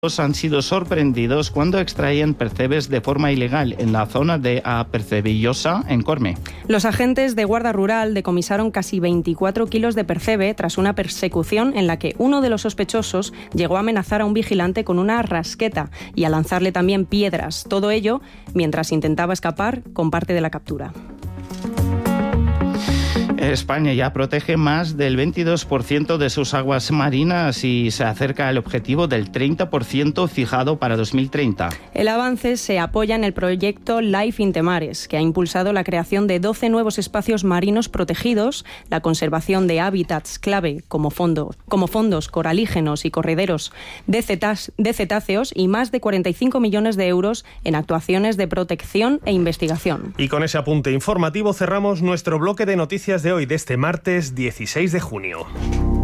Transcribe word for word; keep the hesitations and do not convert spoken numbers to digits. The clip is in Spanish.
han sido sorprendidos cuando extraían percebes de forma ilegal en la zona de A Percebillosa, en Corme. Los agentes de Guarda Rural decomisaron casi veinticuatro kilos de percebe tras una persecución en la que uno de los sospechosos llegó a amenazar a un vigilante con una rasqueta y a lanzarle también piedras. Todo ello mientras intentaba escapar con parte de la captura. España ya protege más del veintidós por ciento de sus aguas marinas y se acerca al objetivo del treinta por ciento fijado para dos mil treinta. El avance se apoya en el proyecto Life in the Mares, que ha impulsado la creación de doce nuevos espacios marinos protegidos, la conservación de hábitats clave como, fondo, como fondos coralígenos y correderos de, cetas, de cetáceos y más de cuarenta y cinco millones de euros en actuaciones de protección e investigación. Y con ese apunte informativo cerramos nuestro bloque de noticias de hoy, de este martes dieciséis de junio.